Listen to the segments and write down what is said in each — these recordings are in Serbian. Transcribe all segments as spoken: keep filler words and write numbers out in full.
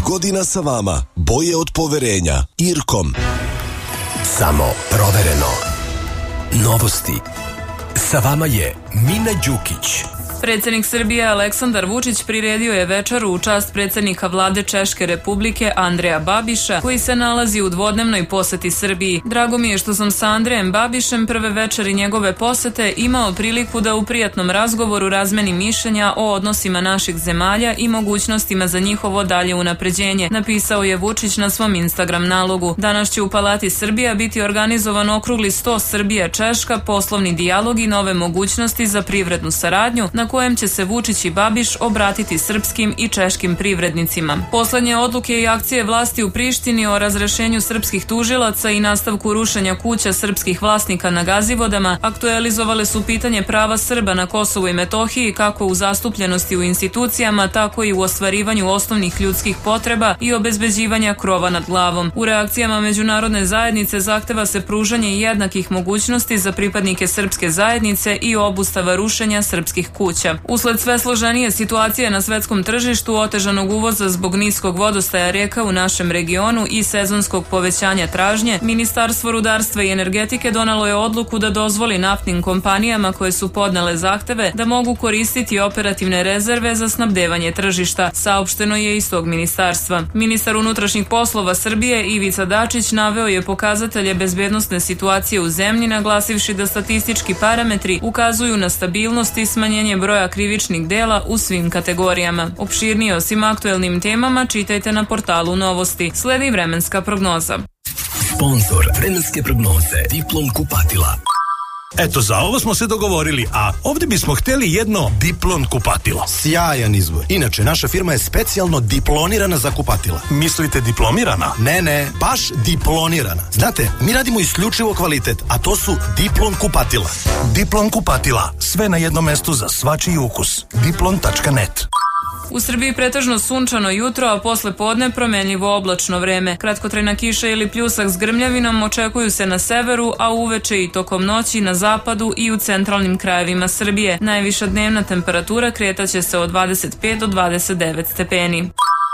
godina sa vama. Boje od poverenja. Irkom. Samo provereno. Novosti. Sa vama je Mina Đukić. Predsjednik Srbije Aleksandar Vučić priredio je večeru u čast predsjednika vlade Češke Republike Andreja Babiša, koji se nalazi u dvodnevnoj poseti Srbiji. Drago mi je što sam sa Andrejem Babišem prve večeri njegove posete imao priliku da u prijatnom razgovoru razmeni mišljenja o odnosima naših zemalja i mogućnostima za njihovo dalje unapređenje, napisao je Vučić na svom Instagram nalogu. Danas će u Palati Srbija biti organizovan okrugli sto Srbija-Češka, poslovni dijalog i nove mogućnosti za privrednu saradnju, na kojem će se Vučić i Babiš obratiti srpskim i češkim privrednicima. Poslednje odluke i akcije vlasti u Prištini o razrešenju srpskih tužilaca i nastavku rušenja kuća srpskih vlasnika na Gazivodama aktualizovale su pitanje prava Srba na Kosovu i Metohiji kako u zastupljenosti u institucijama, tako i u ostvarivanju osnovnih ljudskih potreba i obezbeđivanja krova nad glavom. U reakcijama međunarodne zajednice zahteva se pružanje jednakih mogućnosti za pripadnike srpske zajednice i obustava rušenja srpskih kuća. Usled sve složenije situacije na svetskom tržištu, otežanog uvoza zbog niskog vodostaja reka u našem regionu i sezonskog povećanja tražnje, Ministarstvo rudarstva i energetike donelo je odluku da dozvoli naftnim kompanijama koje su podnele zahteve da mogu koristiti operativne rezerve za snabdevanje tržišta, saopšteno je iz tog ministarstva. Ministar unutrašnjih poslova Srbije Ivica Dačić naveo je pokazatelje bezbednosne situacije u zemlji, naglasivši da statistički parametri ukazuju na stabilnost i smanjenje broja krivičnih dela u svim kategorijama. Opširnije o svim aktuelnim temama čitajte na portalu Novosti. Sledi vremenska prognoza. Sponzor vremenske prognoze Diplom kupatila. Eto, za ovo smo se dogovorili, a ovdje bismo htjeli jedno Diplon kupatilo. Sjajan izbor. Inače, naša firma je specijalno diplonirana za kupatila. Mislite diplomirana? Ne, ne, baš diplonirana. Znate, mi radimo isključivo kvalitet, a to su Diplon kupatila. Diplon kupatila. Sve na jednom mestu za svačiji ukus. diplon tačka net. U Srbiji pretežno sunčano jutro, a posle podne promenljivo oblačno vreme. Kratkotrajna kiša ili pljusak s grmljavinom očekuju se na severu, a uveče i tokom noći na zapadu i u centralnim krajevima Srbije. Najviša dnevna temperatura kretaće se od dvadeset pet do dvadeset devet stepeni.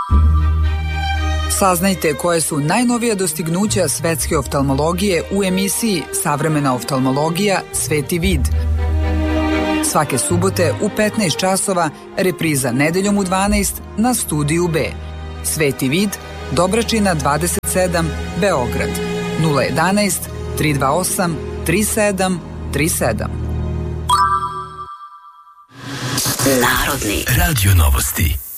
Saznajte koje su najnovija dostignuća svetske oftalmologije u emisiji Savremena oftalmologija – Sveti vid. Svake subote u petnaest časova, repriza nedeljom u dvanaest na Studiju B. Sveti vid, Dobračina dvadeset sedam, Beograd. nula jedanaest, tri dva osam, tri sedam tri sedam. Narodni radio novosti.